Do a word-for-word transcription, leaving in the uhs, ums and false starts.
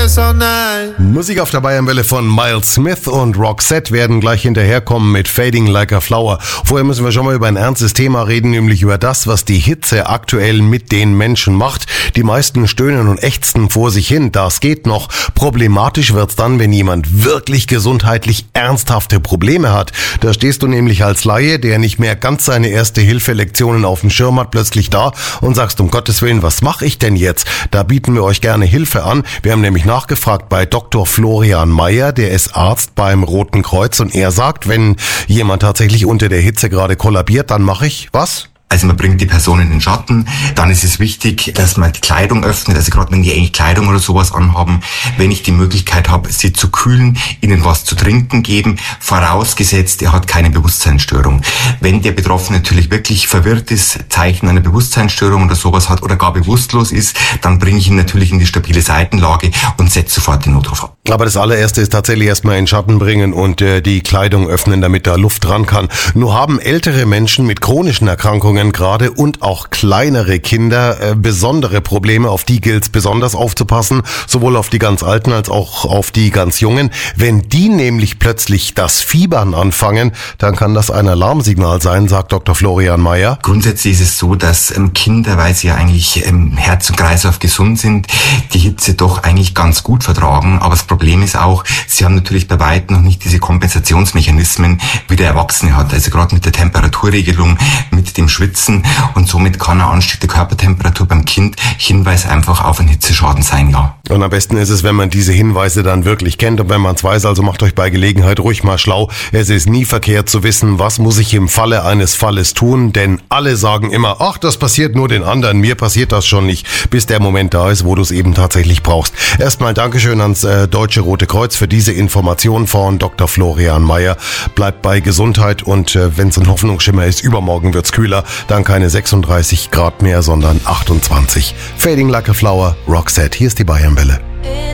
this all night. Musik auf der Bayernwelle von Miles Smith und Roxette werden gleich hinterherkommen mit Fading Like a Flower. Vorher müssen wir schon mal über ein ernstes Thema reden, nämlich über das, was die Hitze aktuell mit den Menschen macht. Die meisten stöhnen und ächzen vor sich hin, das geht noch. Problematisch wird's dann, wenn jemand wirklich gesundheitlich ernsthafte Probleme hat. Da stehst du nämlich als Laie, der nicht mehr ganz seine Erste-Hilfe-Lektionen auf dem Schirm hat, plötzlich da und sagst, um Gottes Willen, was mache ich denn jetzt? Da bieten wir euch gerne Hilfe an. Wir haben nämlich nachgefragt bei Doktor Florian Mayer, der ist Arzt beim Roten Kreuz, und er sagt, wenn jemand tatsächlich unter der Hitze gerade kollabiert, dann mache ich was? Also man bringt die Person in den Schatten, dann ist es wichtig, dass man die Kleidung öffnet, also gerade wenn die eigentlich Kleidung oder sowas anhaben, wenn ich die Möglichkeit habe, sie zu kühlen, ihnen was zu trinken geben, vorausgesetzt, er hat keine Bewusstseinsstörung. Wenn der Betroffene natürlich wirklich verwirrt ist, Zeichen einer Bewusstseinsstörung oder sowas hat oder gar bewusstlos ist, dann bringe ich ihn natürlich in die stabile Seitenlage und setze sofort den Notruf ab. Aber das allererste ist tatsächlich erstmal in den Schatten bringen und äh, die Kleidung öffnen, damit da Luft dran kann. Nur haben ältere Menschen mit chronischen Erkrankungen gerade und auch kleinere Kinder äh, besondere Probleme, auf die gilt es besonders aufzupassen, sowohl auf die ganz Alten als auch auf die ganz Jungen. Wenn die nämlich plötzlich das Fiebern anfangen, dann kann das ein Alarmsignal sein, sagt Doktor Florian Mayer. Grundsätzlich ist es so, dass ähm, Kinder, weil sie ja eigentlich ähm, Herz und Kreislauf gesund sind, die Hitze doch eigentlich ganz gut vertragen, aber das Problem ist auch, sie haben natürlich bei weitem noch nicht diese Kompensationsmechanismen, wie der Erwachsene hat, also gerade mit der Temperaturregelung, mit dem Schwitzen, und somit kann ein Anstieg der Körpertemperatur beim Kind Hinweis einfach auf einen Hitzeschaden sein, ja. Und am besten ist es, wenn man diese Hinweise dann wirklich kennt und wenn man es weiß, also macht euch bei Gelegenheit ruhig mal schlau. Es ist nie verkehrt zu wissen, was muss ich im Falle eines Falles tun, denn alle sagen immer, ach, das passiert nur den anderen, mir passiert das schon nicht, bis der Moment da ist, wo du es eben tatsächlich brauchst. Erstmal Dankeschön ans äh, Deutsche Rote Kreuz für diese Information von Doktor Florian Mayer. Bleibt bei Gesundheit und äh, wenn es ein Hoffnungsschimmer ist, übermorgen wird's kühler. Dann keine sechsunddreißig Grad mehr, sondern achtundzwanzig. Fading Like a Flower, Roxette. Hier ist die Bayernwelle.